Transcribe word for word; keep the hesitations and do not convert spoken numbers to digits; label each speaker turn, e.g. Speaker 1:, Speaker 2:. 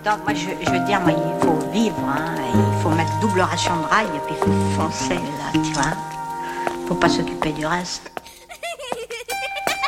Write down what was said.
Speaker 1: Donc moi je, je veux dire, moi, il faut vivre, hein, il faut mettre double ration de rail et puis il faut foncer là, tu vois. Faut pas s'occuper du reste.